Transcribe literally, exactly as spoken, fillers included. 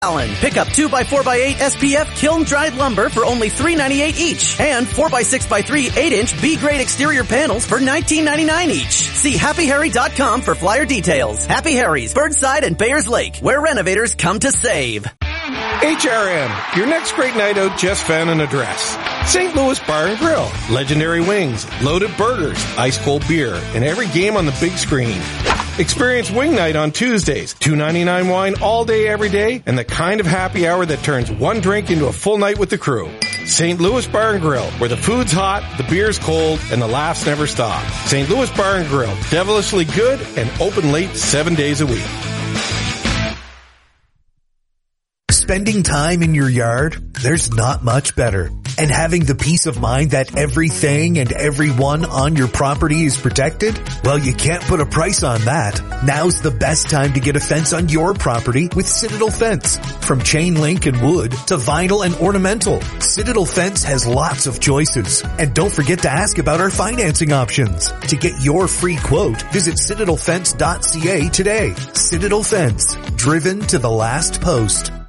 Allen. Pick up two by four by eight S P F kiln-dried lumber for only three ninety-eight each. And four by six by three eight inch B-grade exterior panels for nineteen ninety-nine each. See happy harry dot com for flyer details. Happy Harry's, Burnside and Bayers Lake, where renovators come to save. H R M, your next great night out just found an address. Saint Louis Bar and Grill. Legendary wings, loaded burgers, ice-cold beer, and every game on the big screen. Experience Wing Night on Tuesdays. two ninety-nine wine all day, every day, and the kind of happy hour that turns one drink into a full night with the crew. Saint Louis Bar and Grill, where the food's hot, the beer's cold, and the laughs never stop. Saint Louis Bar and Grill, devilishly good and open late seven days a week. Spending time in your yard, there's not much better. And having the peace of mind that everything and everyone on your property is protected? Well, you can't put a price on that. Now's the best time to get a fence on your property with Citadel Fence. From chain link and wood to vinyl and ornamental, Citadel Fence has lots of choices. And don't forget to ask about our financing options. To get your free quote, visit citadel fence dot c a today. Citadel Fence, driven to the last post.